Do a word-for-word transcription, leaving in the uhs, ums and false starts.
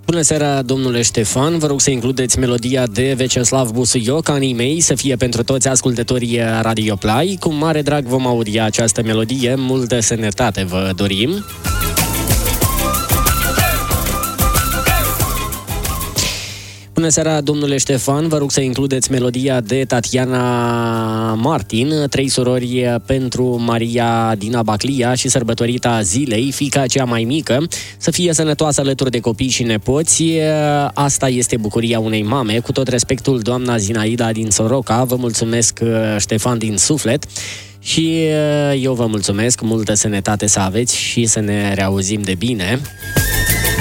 Bună seara, domnule Ștefan, vă rog să includeți melodia de Veceslav Busuioc, Anii mei, să fie pentru toți ascultătorii Radio Play. Cu mare drag vom audia această melodie, multă sănătate vă dorim. Bună seara, domnule Ștefan, vă rog să includeți melodia de Tatiana Martin, Trei surori pentru Maria din Abaclia și sărbătorita zilei, fiica cea mai mică, să fie sănătoasă alături de copii și nepoți. Asta este bucuria unei mame. Cu tot respectul, doamna Zinaida din Soroca, vă mulțumesc, Ștefan, din suflet. Și eu vă mulțumesc, multă sănătate să aveți și să ne reauzim de bine.